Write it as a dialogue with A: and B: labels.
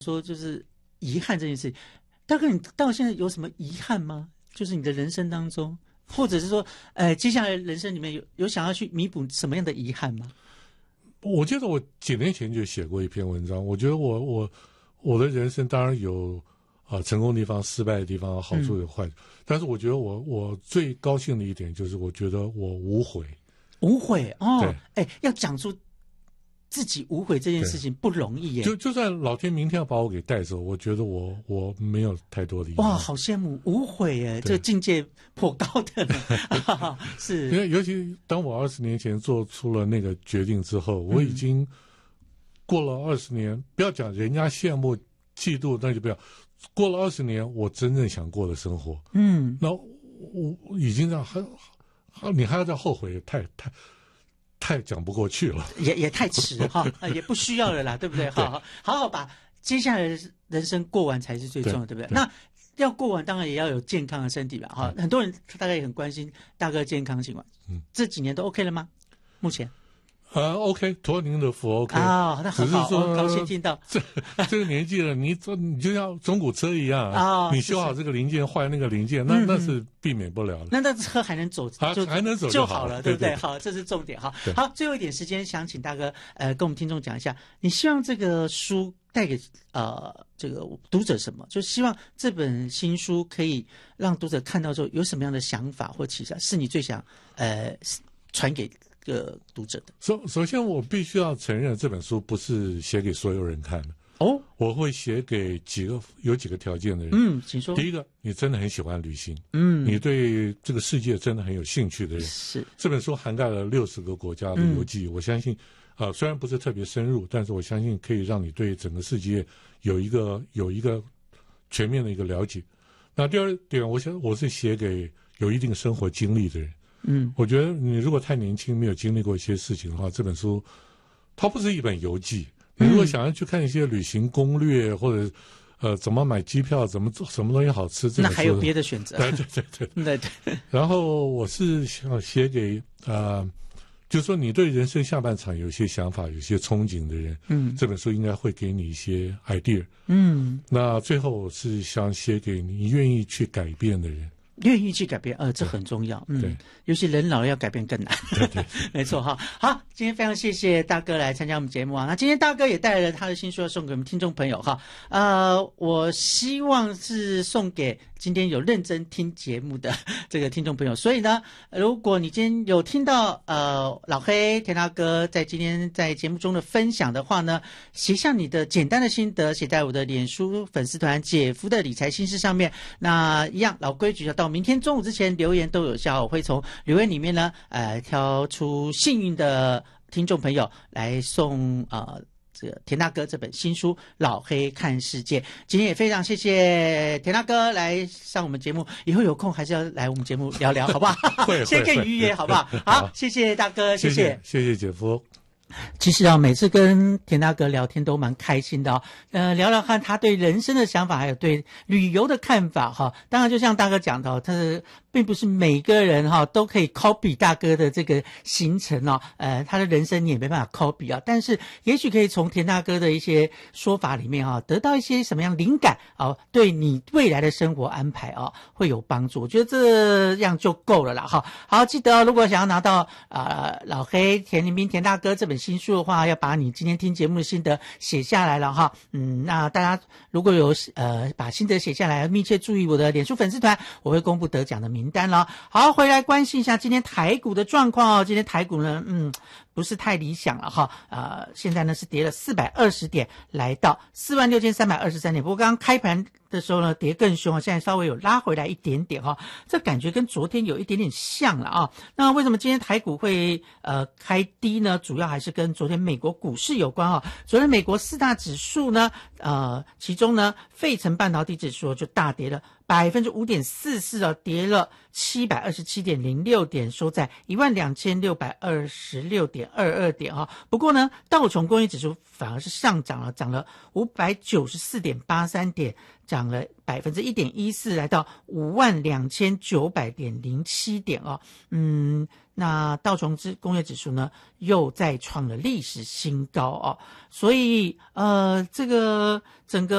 A: 说就是遗憾这件事情，大哥，你到现在有什么遗憾吗？就是你的人生当中，或者是说，接下来人生里面有想要去弥补什么样的遗憾吗？
B: 我记得我几年前就写过一篇文章，我觉得我的人生当然有成功的地方、失败的地方、好处有坏处，但是我觉得我最高兴的一点就是，我觉得我无悔。
A: 无悔哦，要讲出自己无悔这件事情不容易耶。
B: 就算老天明天要把我给带走，我觉得我没有太多的遗憾。
A: 哇，好羡慕无悔耶，这个境界颇高的呢。是，
B: 因为尤其当我20年前做出了那个决定之后，我已经过了20年，不要讲人家羡慕嫉妒，那就不要。过了20年，我真正想过的生活。那我已经让你还要再后悔，太讲不过去了，
A: 也太迟了哈，也不需要了啦，对不对？好好把接下来的人生过完才是最重要的，对不对？那要过完，当然也要有健康的身体吧。哈，很多人大概也很关心大哥健康情况。这几年都 OK 了吗？目前
B: ？OK， 托您的福 OK
A: 啊，那很好，高兴听到。
B: 这个年纪了，你就像中古车一样啊，你修好这个零件，坏那个零件，那是避免不了的。
A: 那车还能走，
B: 还能走
A: 就好了，对不对？好，这是重点哈。好，最后一点时间，想请大哥跟我们听众讲一下，你希望这个书带给这个读者什么？就希望这本新书可以让读者看到之后有什么样的想法或启发，是你最想传给读者的。
B: 首先我必须要承认，这本书不是写给所有人看的
A: 哦，
B: 我会写给有几个条件的人。
A: 请说。
B: 第一个，你真的很喜欢旅行，你对这个世界真的很有兴趣的人。
A: 是，这
B: 本书涵盖了60个国家的游记，我相信虽然不是特别深入，但是我相信可以让你对整个世界有一个全面的一个了解。那第二点，我是写给有一定生活经历的人。我觉得你如果太年轻，没有经历过一些事情的话，这本书它不是一本游记。你如果想要去看一些旅行攻略，或者怎么买机票，怎么做什么东西好吃，
A: 那还有别的选择。对。
B: 然后我是想写给就是说你对人生下半场有些想法、有些憧憬的人，这本书应该会给你一些 idea。那最后我是想写给你愿意去改变的人。
A: 愿意去改变，这很重要。
B: 对，
A: 尤其人老了要改变更难。
B: 对，
A: 没错哈。好，今天非常谢谢大哥来参加我们节目啊。那今天大哥也带了他的新书要送给我们听众朋友哈。我希望是送给今天有认真听节目的这个听众朋友。所以呢，如果你今天有听到老黑田大哥在今天在节目中的分享的话呢，写下你的简单的心得，写在我的脸书粉丝团姐夫的理财心事上面。那一样老规矩，要到明天中午之前留言都有效，我会从留言里面呢挑出幸运的听众朋友来送这个田大哥这本新书《老黑看世界》。今天也非常谢谢田大哥来上我们节目，以后有空还是要来我们节目聊聊，好不好？先跟预约，好不好？好，谢谢大哥，谢谢
B: 姐夫。
A: 其实每次跟田大哥聊天都蛮开心的聊聊看他对人生的想法，还有对旅游的看法哈。当然就像大哥讲的，他并不是每个人都可以 copy 大哥的这个行程他的人生你也没办法 copy 但是也许可以从田大哥的一些说法里面得到一些什么样灵感对你未来的生活安排会有帮助。我觉得这样就够了啦好，记得如果想要拿到老黑田林斌田大哥这本新书的话，要把你今天听节目的心得写下来了那大家如果有把心得写下来，密切注意我的脸书粉丝团，我会公布得奖的名单了。好，回来关心一下今天台股的状况今天台股呢不是太理想了现在呢是跌了420点，来到46323点。不过刚刚开盘的时候呢跌更凶现在稍微有拉回来一点点这感觉跟昨天有一点点像了那为什么今天台股会开低呢？主要还是跟昨天美国股市有关昨天美国4大指数呢其中呢费城半导体指数就大跌了 5.44%哦，跌了727.06点，收在12626.22点哦。不过呢，道琼工业指数反而是上涨了，涨了594.83点，涨了1.14%，来到52900.07点哦。那道琼工业指数呢，又再创了历史新高哦。所以这个整个